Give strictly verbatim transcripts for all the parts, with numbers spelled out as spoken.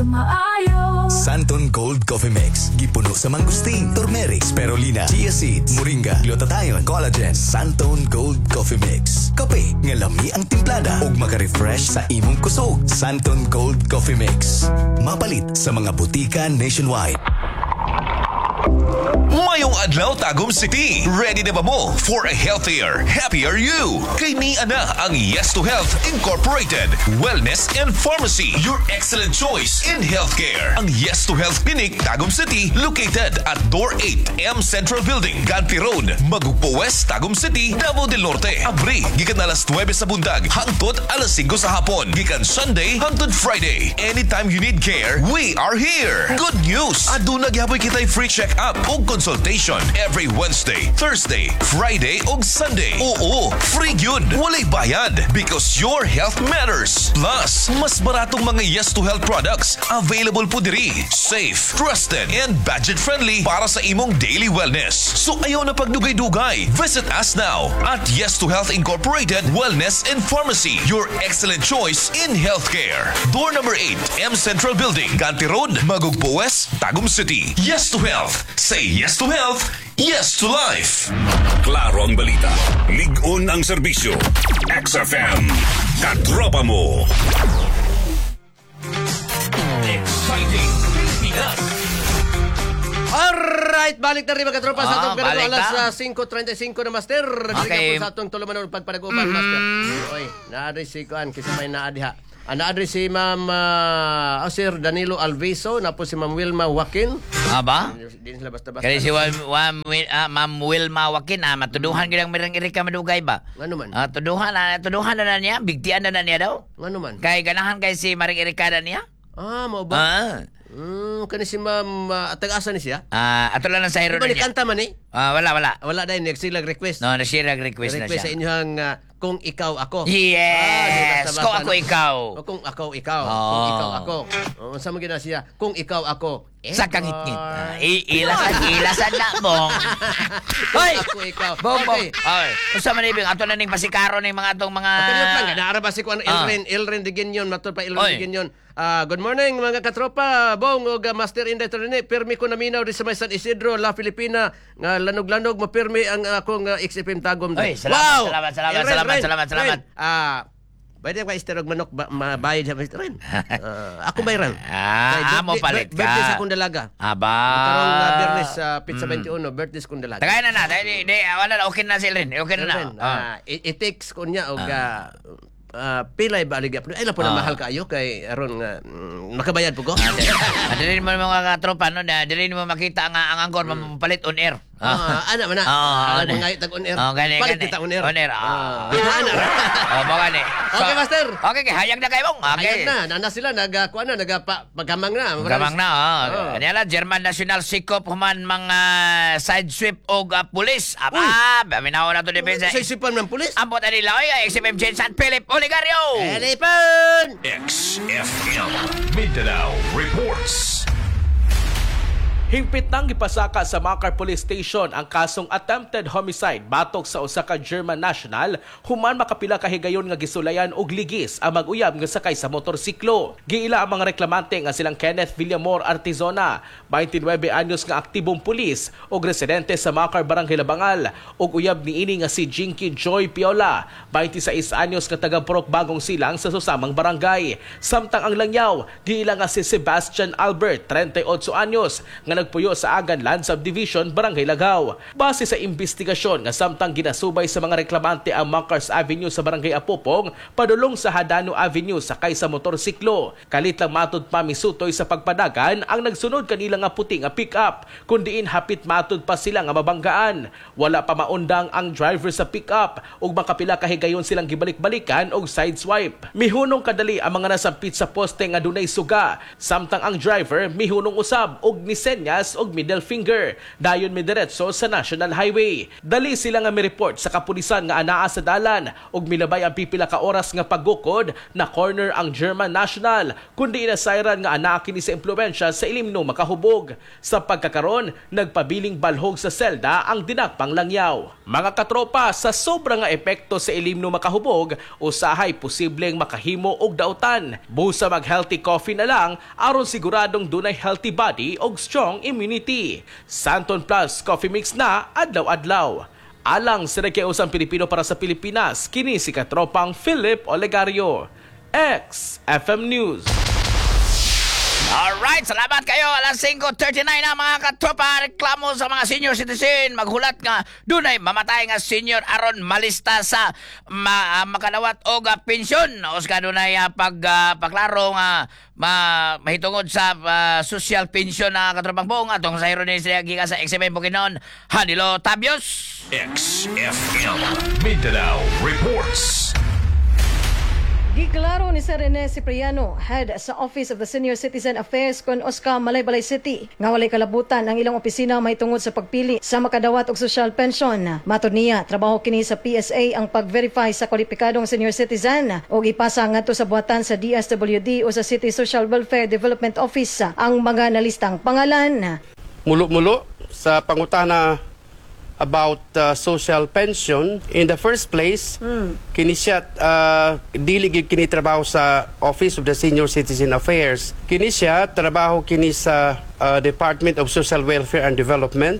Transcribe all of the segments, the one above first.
sa maayo. Santon Gold Coffee Mix. Gipuno sa mangustin, turmeric, spirulina, chia seeds, moringa, glutathione, collagen. Santon Gold Coffee Mix. Kape nga lami ang timplada ug maka-refresh sa imong kusog. Santon Gold Coffee Mix. Mapalit sa mga butika nationwide. Mayong adlaw Tagum City. Ready na ba mo for a healthier, happier you? Kay ni ana ang Yes to Health Incorporated Wellness and Pharmacy, your excellent choice in healthcare. Ang Yes to Health Clinic Tagum City located at Door eight M Central Building, Ganti Road, Magugpo West, Tagum City, Davao del Norte. Abri gikan alas nuwebe sa bundag hangtod alas singko sa hapon. Gikan Sunday hangtod Friday. Anytime you need care, we are here. Good news, aduna gyapon kitay free check-up o consultation every Wednesday, Thursday, Friday ug Sunday. Oo, free yun. Walay bayad because your health matters. Plus, mas baratong mga Yes to Health products available po diri. Safe, trusted, and budget-friendly para sa imong daily wellness. So ayaw na pagdugay-dugay. Visit us now at Yes to Health Incorporated Wellness and Pharmacy, your excellent choice in healthcare. Door number eight, M Central Building, Ganti Road, Magugpo West, Tagum City. Yes to Health. Say yes to health, yes to life. Klaro ang balita. Ligon ang serbisyo. X F M. Katropa mo. Exciting Pilipinas. Alright, balik na rin mga katropa sa atong Ah, balik alas na. uh, cinco treinta y cinco na master. Okay. Okay. Sa atong tulumanon pagpanaguban, mm. master. Oy, naadri si Kuan, kasi may naadiha. Ah, naadri si Ma'am uh, oh, Sir Danilo Alviso, na po si Ma'am Wilma Joaquin. Aba? Di sila basta-basta. Kaya si Wa- Wa- Wi- ah, Ma'am Wilma Joaquin, ah, matuduhan gilang mirang irika madugay ba? Ano man? Ah, tuduhan, ah, tuduhan na na niya, bigtian na na niya daw. Ano man? Kay ganahan kay si Maring Erika na niya. Ah, mo ba? Ah, Hmm, kani si Ma'am uh, tag-asa ni siya? ah, ato lang ang sayro Iba na ni niya. kanta man eh. Ah, wala, wala. Wala dahil next sila request. No, nasira request na request sa siya. inyong uh, kung ikaw ako. Yes! Ah, di basta-basta, Kung ako no? ikaw. O, kung ako ikaw. Oh. Kung ikaw ako. O, saan mo gina siya? Kung ikaw ako. Eh, Sa kangit-ngit. ah. Ah, i- ilasan, ilasan na, bong. Hoy! Ako ikaw. Bong, bong. Okay. Ay, usa man ibig ato na ning pasikaro ning mga atong mga Kaniyot lang, ganaara ba si Kuan Ah. Elren, Elren de Guinyon, matod pa Elren Oy. de Guinyon. Ah, good morning mga katropa, Bong ug uh, Master Inday Torne, permi ko naminaw di sa may San Isidro, La Filipina, nga lanog-lanog mo permi ang akong uh, X F M Tagum. Oy, salamat, wow! salamat, salamat, Elren, salamat, Ren, salamat, salamat. Ren, Ah, pwede ka isterog manok ba, mabayad sa Mister Ren. Ah, ako bayran. Ah, amo palit ka. Birthday sa kong dalaga. Aba. Karong uh, Biyernes sa Pizza twenty-one, birthday sa kong dalaga. Tagay na na. Di, di, wala na. Okay na si Elrin. Okay na na. Elren, ah, i- i-text ko niya og ah, ah, pilay ba aligap. Ay lang po na Ah. mahal kayo kay aron nga mm, makabayad po ko. Dili mo mga katropa, no? Dili mo makita ang, ang angkor, mapalit on air. Ah, ana man na. Ah, Alam mo ano. ngayon tag on air. Oh, gani, Palit gani. kita on air. On air, Ah, ah. ana. Oh, mga ni. Okay, Master. Okay, okay. Hayag na kayo, Bong. Ayun Okay. na, nana sila nagakuan na, nagapa pagkamang na. Gamang na, oh. Oh. Kanya lang, German National Sikop, human mga side sweep o uh, pulis. Aba, minaw na to depensa. Sa isipan ng pulis. Ambot na nila, oy, X F M Gen San Philip Oligario. Elephant! X F M. Mindanao Reports. Hingpit nang gipasaka sa Makar Police Station ang kasong attempted homicide batok sa usa ka German national human makapila ka higayon nga gisulayan og ligis ang mag-uyab nga sakay sa motorsiklo. Giila ang mga reklamante nga silang Kenneth Villamor Artizona, twenty-nine anyos nga aktibong pulis ug residente sa Makar Barangay Labangal, ug uyab niini nga si Jinky Joy Piola, twenty-six anyos nga taga Purok Bagong Silang sa susamang barangay. Samtang ang langyaw, giila nga si Sebastian Albert, thirty-eight anyos nga nagpuyo sa Aganlan Subdivision, Barangay Lagaw. Base sa investigasyon nga samtang ginasubay sa mga reklamante ang Makars Avenue sa Barangay Apopong, padulong sa Hadano Avenue sakay sa motorsiklo. Kalit lang matud pa misutoy sa pagpadagan ang nagsunod kanila nga puti nga pick-up, kundiin hapit matud pa sila nga mabanggaan. Wala pa maundang ang driver sa pick-up ug makapila ka higayon silang gibalik-balikan og sideswipe. Mihunong kadali ang mga nasampit sa poste nga dunay suga, samtang ang driver mihunong usab og nisenya index ug middle finger. Dayon midiretso sa National Highway. Dali sila nga mi-report sa kapulisan nga anaa sa dalan ug milabay ang pipila ka oras nga paggukod na corner ang German National kundi inasayran nga anaa kini sa impluwensya sa ilimno makahubog. Sa pagkakaron, nagpabiling balhog sa selda ang dinakpang langyaw. Mga katropa, sa sobra nga epekto sa ilimno makahubog, usahay posibleng makahimo og dautan. Busa mag-healthy coffee na lang aron siguradong dunay healthy body og strong immunity. Santon Plus Coffee Mix na adlaw-adlaw. Alang sa nagkiusang Pilipino para sa Pilipinas, kini si katropang Philip Olegario. X F M News. Alright, salamat kayo. Alas five thirty-nine na mga katropa. Reklamo sa mga senior citizen. Maghulat nga dunay mamatay nga senior aron malista sa ma, uh, makadawat og uh, pensyon. Os ka dunay uh, pag, uh, paklaro nga ma, mahitungod sa uh, social pension na katropang buong. Atong sa hero ni siya gikan sa X M M Bukidnon, Hanilo Tabios. X F M Mindanao Reports. Giklaro ni Sir Rene Cipriano, head sa Office of the Senior Citizen Affairs kon Oscar Malaybalay City, nga walay kalabutan ang ilang opisina mahitungod sa pagpili sa makadawat og social pension. Matud niya, trabaho kini sa P S A ang pag-verify sa kwalipikadong senior citizen o ipasa ngadto sa buhatan sa D S W D o sa City Social Welfare Development Office ang mga nalistang pangalan. Mulo-mulo sa pangutana about uh, social pension. In the first place, mm. kini siya uh, dili gyud kini trabaho sa Office of the Senior Citizen Affairs. Kini siya trabaho kini sa uh, Department of Social Welfare and Development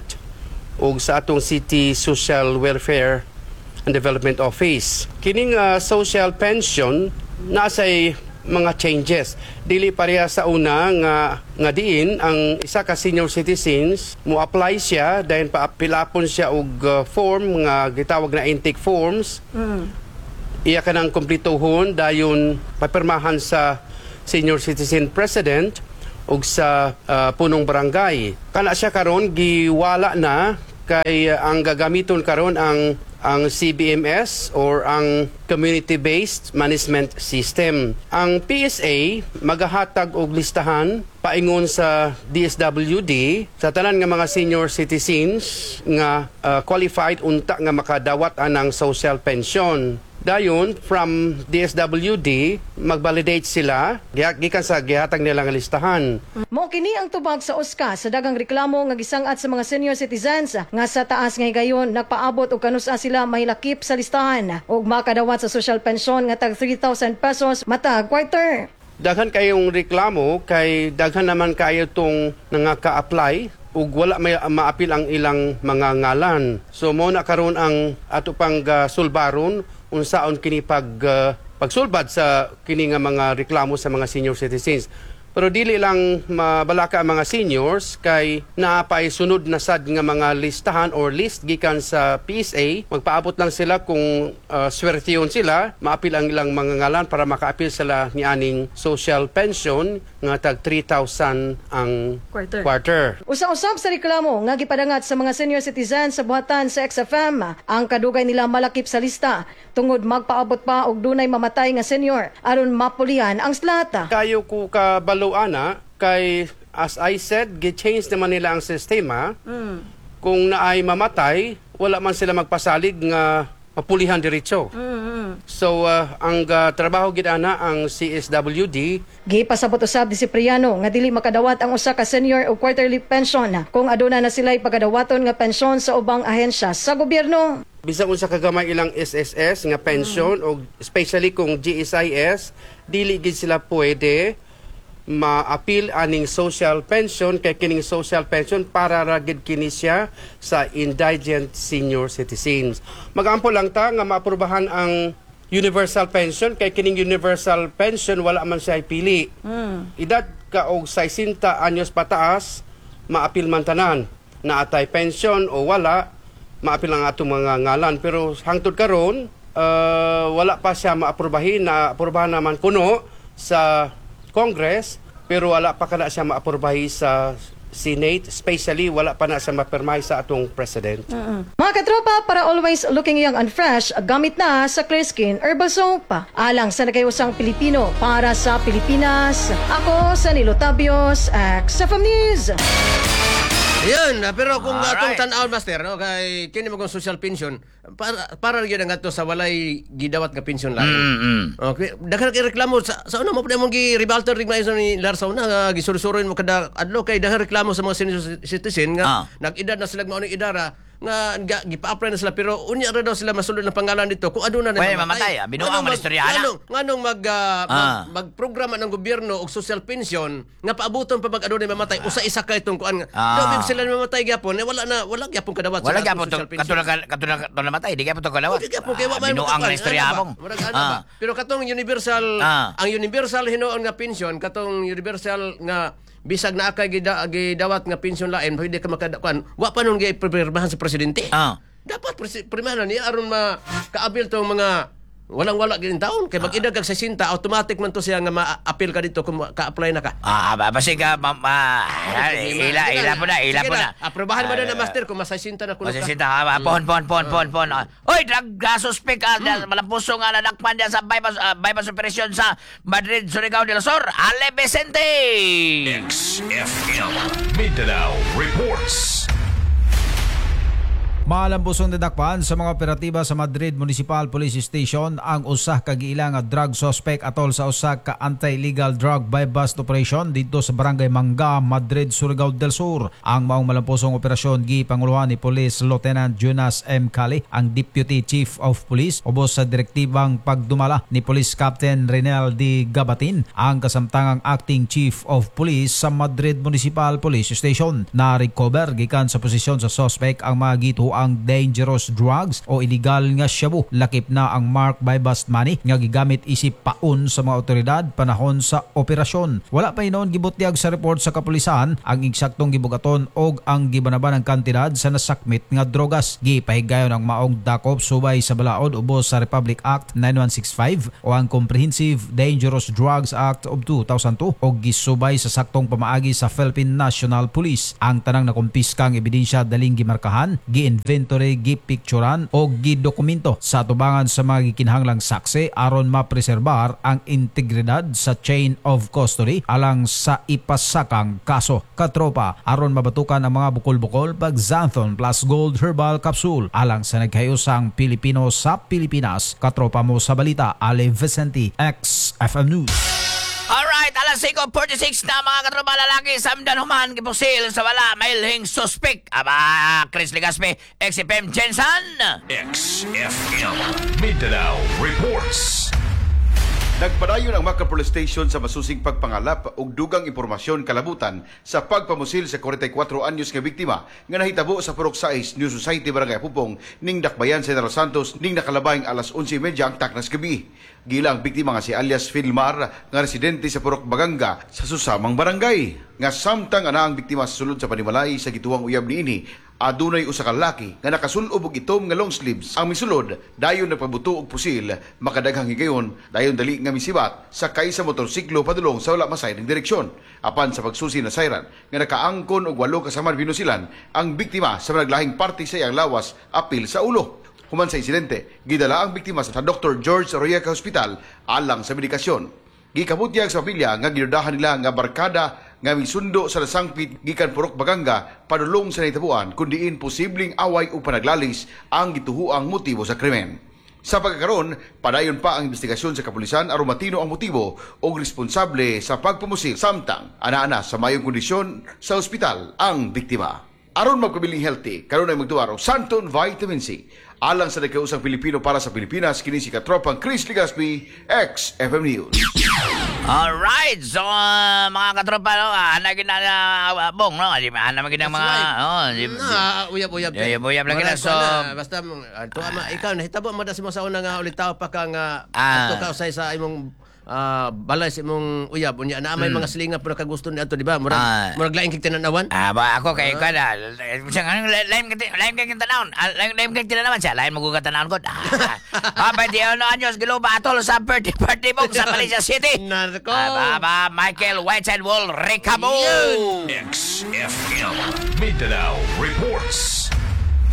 ug sa atong City Social Welfare and Development Office. Kining uh, social pension nasay mga changes. Dili pareha sa una nga nga diin ang isa ka senior citizens mo apply siya dahil paapilapon siya og uh, form nga gitawag na intake forms. Mm. Iya kanang kumplituhon dayon papirmahan sa senior citizen president ug sa uh, punong barangay. Kana siya karon giwala na kay uh, ang gagamiton karon ang ang C B M S or ang Community-Based Management System. Ang P S A magahatag og listahan paingon sa D S W D sa tanan nga mga senior citizens nga uh, qualified unta nga makadawat anang social pension. Dayon, from D S W D, mag-validate sila, gikan sa gihatag nila nga listahan. Mo kini ang tubag sa O S C A sa dagang reklamo nga gisangat sa mga senior citizens nga sa taas nga higayon nagpaabot og kanusa sila mahilakip sa listahan ug makadawat sa social pension nga tag three thousand pesos matag quarter. Daghan kayong reklamo kay daghan naman kayo tong nangaka-apply ug wala may maapil ang ilang mga ngalan. So mo na karon ang ato pang uh, sulbaron unsaon kini pag uh, pagsulbad sa kini nga mga reklamo sa mga senior citizens. Pero dili lang mabalaka ang mga seniors kay naapay sunod na sad nga mga listahan or list gikan sa P S A. Magpaabot lang sila kung uh, swertiyon sila, maapil ang ilang mga ngalan para makaapil sila ni aning social pension nga tag three thousand ang quarter. quarter. Usa-usab sa reklamo nga gipadangat sa mga senior citizens sa buhatan sa X F M ang kadugay nila malakip sa lista tungod magpaabot pa og dunay mamatay nga senior aron mapulihan ang slata. Kayo ko kabalo ana kay as I said, gi-change naman nila ang sistema. Mm. Kung naay mamatay, wala man sila magpasalig nga mapulihan diretso. Mm-hmm. So uh, ang uh, trabaho gid ana ang C S W D gipasabot usab di Cipriano nga dili makadawat ang usa ka senior o quarterly pension kung aduna na sila'y pagadawaton nga pensyon sa ubang ahensya sa gobyerno. Bisag unsa ka gamay ilang S S S nga pension mm. o especially kung G S I S, dili gid sila pwede ma-appeal aning social pension kay kining social pension para ragid kini siya sa indigent senior citizens. Magampo lang ta nga maaprubahan ang universal pension kay kining universal pension wala man siya pili. Mm. Edad ka og sixty anyos pataas, ma-appeal man tanan. Naatay pension o wala, ma-appeal ang atong mga ngalan. Pero hangtod karon, uh, wala pa siya maaprubahin, na aprubahan naman kuno sa Congress, pero wala pa kana siya maapurbahi sa Senate, especially wala pa na siya mapirmahi sa atong President. Mm-hmm. Mga katropa, para always looking young and fresh, gamit na sa Clear Skin Herbal Soap. Alang sa nagayusang Pilipino para sa Pilipinas, ako sa Nilo Tabios, X F M News. Yun, ah, pero kung atong Alright. tan-aw master no kay kini mo kung social pension para para gyud nga to sa walay gidawat nga pension lain. Mm-mm. Okay, daghang kay reklamo sa sa una mo pud mong gi-rebalter rig na ni Larsaw na nga gisurusuron mo kada adlaw kay daghang reklamo sa mga senior citizen nga Ah. nag-edad na sila mao ning idara nga ga- gipa-apply na sila pero unya ra daw sila masulod ng pangalan dito kung aduna na Pwede mamatay, ah. Binuang malistorya, ana. Nganong nganong mag ah, mag, Ah. magprograma ng gobyerno og social pension nga paabuton pa mag aduna mamatay usa isa kay itong kuan nga Ah. daw big sila mamatay gyapon eh, wala na wala gyapon kadawat Wala sa gyapon to social pension. katulad katulad katulad namatay, di gyapon to kalawat. Di gyapon kay wa man Binuang na istorya Ano ba? mong. Murag ano ba? Pero katong universal Ah. ang universal hinuon nga pension katong universal nga bisag na akay gida, gidawat nga pension lain pwede ka makadakuan wa pa nun gi-pirmahan sa presidente. Ah. Dapat presi- pirmahan ni aron ma kaabil tong mga walang wala gid taon kay mag-edad kag sixty automatic man to siya nga ma-appeal ka dito kung ka-apply na ka. Ah, ba basi ka ma, ma- ila ila po na, ila Sige po na. Aprobahan mo na na Ah, master kung masaysinta na kuno Kasi ka. sinta ka, pon, pon, pon, pon, pon. Oy, drug uh, suspect ka, mm. malampuso nga nadakpan dyan sa bypass, uh, bypass operation sa Madrid, Surigao del Sur, Ale Vicente! X F M Mindanao Reports. Malambusong nadakpan sa mga operatiba sa Madrid Municipal Police Station ang usah ka giila nga drug suspect atol sa usah ka anti-illegal drug buy-bust operation dito sa Barangay Manga, Madrid, Surigao del Sur. Ang maong malampusong operasyon gipanguluhan ni Police Lieutenant Jonas M. Cali, ang Deputy Chief of Police, ubos sa direktibang pagdumala ni Police Captain Renel D. Gabatin, ang kasamtangang Acting Chief of Police sa Madrid Municipal Police Station. Na-recover gikan sa posisyon sa suspect ang mga gitu ang dangerous drugs o illegal nga shabu. Lakip na ang mark by bust money nga gigamit isip paun sa mga otoridad panahon sa operasyon. Wala pa inon gibutyag sa report sa kapulisan ang eksaktong gibugaton og ang gibanaban ng kantidad sa nasakmit nga drogas. Gipahigayon ang maong dakop subay sa balaod ubos sa Republic Act nine one six five o ang Comprehensive Dangerous Drugs Act of two thousand two o gisubay sa saktong pamaagi sa Philippine National Police. Ang tanang nakumpiskang ebidensya daling gimarkahan, gi-inventory, gipicturan o gidokumento sa tubangan sa mga gikinahanglang saksi aron mapreserbar ang integridad sa chain of custody alang sa ipasakang kaso. Katropa, aron mabatukan ang mga bukol-bukol pag Xanthon plus Gold Herbal Capsule alang sa naghayusang Pilipino sa Pilipinas. Katropa mo sa balita, Ale Vicente, X F M News. Alright, alas five forty-six na mga katropa lalaki sa Mindanao gipusil sa wala mailhing suspect. Aba, Chris Legaspi, X F M Jensen. X F M Mindanao Reports. Nagpadayon ang Macau Police Station sa masusing pagpangalap ug dugang impormasyon kalabutan sa pagpamusil sa forty-four anyos nga biktima nga nahitabo sa Purok sais New Society Barangay Pupong ning Dakbayan General Santos ning nakalabayng alas eleven thirty ang taknas gabi. Gila ang biktima nga si alias Filmar nga residente sa Purok Baganga sa susamang barangay. Nga samtang ana ang biktima sa sulod sa panimalay sa gituwang uyab niini, adunay usa ka laki nga nakasulob og itom nga long sleeves. Ang misulod dayon nagpabuto og pusil, makadaghang higayon dayon dali nga misibat sakay sa motorsiklo padulong sa wala masayring direksyon. Apan sa pagsusi na sayran nga nakaangkon og walo kasama binusilan ang biktima sa naglahing parte sa iyang lawas apil sa ulo. Human sa insidente, gidala ang biktima sa Doctor George Royaca Hospital alang sa medikasyon. Gikabutyag sa pamilya nga ginudahan nila nga barkada nga misundo sa nasangpit gikan Purok Baganga padulong sa nahitabuan kundiin posibleng away o panaglalis ang gituhuang motibo sa krimen. Sa pagkakaroon, padayon pa ang investigasyon sa kapulisan aron matino ang motibo o responsable sa pagpumusil samtang ana-ana sa mayong kondisyon sa ospital ang biktima. Aron magpabiling healthy, karon ay magtuwar og Santon Vitamin C. Alang sa nagkausang Pilipino para sa Pilipinas, kini si katropang Chris Legaspi, X F M News. Alright, so uh, mga katropa, no, uh, hanagin na uh, bong, no? Di ba? Hanagin ng mga, oh, di ba? Ah, uyab-uyab. Uyab-uyab lang kita, so... Basta, uh, tuwa ma, ikaw, nahitabo mo na si mo sa una nga ulit tao pa ka nga, Ah. ato ka usay sa imong ah, balay sa imong uyab. Unya, na may mga silinga po na kagusto ni ato, di ba? Murag, Ah. murag laing kik tinanawan. Ah, ba ako kay ko na. Lain kay lain kay tanawon. Lain lain kay tinanawan siya. Lain mo ko tanawon ko. Ah, pa di ano anyos giloba atol sa birthday party mo sa Malaysia City. Narko. Ah, ba Michael Whiteside Wall Recamo. X F M Mindanao Reports.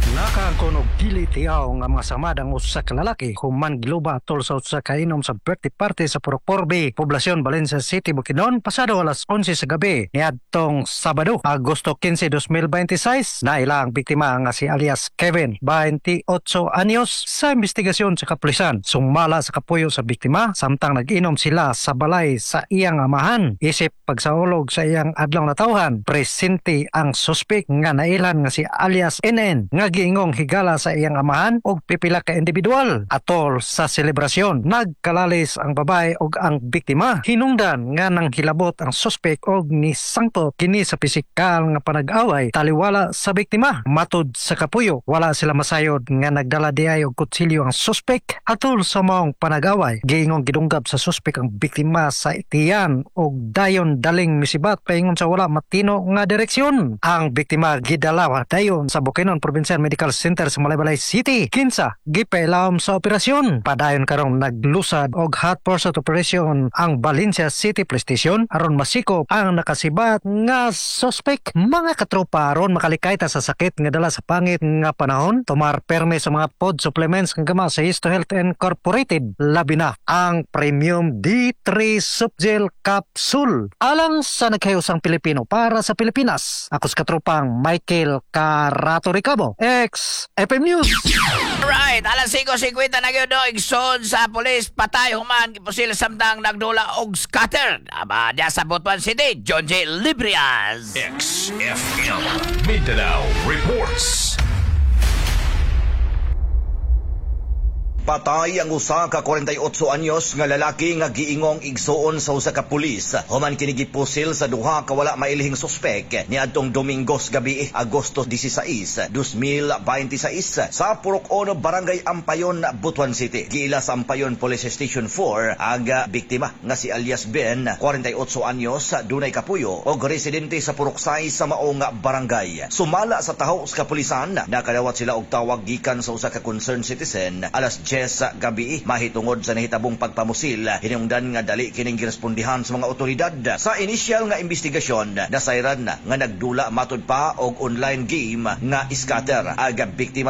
Nakakon og dili tiyaw nga mga samadang usa ka lalaki human giluba tol sa usa ka inom sa birthday party sa Purok Porbe, Poblasyon Valencia City, Bukidnon, pasado alas onse sa gabi niadtong Sabado, Agosto quince, dos mil veintiséis. Na ilang biktima nga si alias Kevin, twenty-eight anyos. Sa investigasyon sa kapulisan, sumala sa kapuyo sa biktima samtang nag-inom sila sa balay sa iyang amahan. Isip pagsaulog sa iyang adlaw na tawhan, presente ang suspek nga nailan nga si alias N N nga giingong higala sa iyang amahan og pipila ka individual. Atol sa selebrasyon, nagkalalis ang babae og ang biktima. Hinungdan nga nang hilabot ang suspek og ni sangpot kini sa pisikal nga panag-away taliwala sa biktima. Matud sa kapuyo, wala sila masayod nga nagdala diay og kutsilyo ang suspek. Atol sa maong panag-away, giingong gidunggab sa suspek ang biktima sa itiyan og dayon daling misibat paingon sa wala matino nga direksyon. Ang biktima gidala dayon sa Bukidnon Provincial Medical Center sa Malaybalay City. Kinsa gipailawom sa operasyon. Padayon karong naglusad og hot pursuit operation ang Valencia City Police Station aron masikop ang nakasibat nga suspek. Mga katropa aron makalikay ta sa sakit nga dala sa pangit nga panahon, tumar perme sa mga food supplements nga gama sa Histo Health Incorporated, labi na ang Premium D three Subgel Capsule alang sa nagkayusang Pilipino para sa Pilipinas. Ako sa katropang Michael Carato Ricabo, ex F M News. Right, alas five fifty na gyud no igsoon sa pulis patay human gipusil samtang nagdula og scatter. Aba diya sa Butuan City, John J. Librias. X F M Mindanao reports. Patay ang usa ka forty-eight anyos nga lalaki nga giingong igsuon sa usa ka pulis. Human kini gipusil sa duha ka wala mailhing suspek niadtong Domingos gabi, Agosto sixteen, dos mil veintiséis sa Purok Ono, Barangay Ampayon, Butuan City. Giila sa Ampayon Police Station four ang biktima nga si alias Ben, forty-eight anyos, dunay kapuyo og residente sa Puruksay sa maong barangay. Sumala sa taho sa kapulisan, nakadawat sila og tawag gikan sa usa ka concerned citizen alas ten sa gabi mahitungod sa nahitabong pagpamusil. Hinungdan nga dali kining girespondihan sa mga otoridad. Sa inisyal nga investigasyon, nasayran nga nagdula matud pa og online game nga scatter. Aga biktima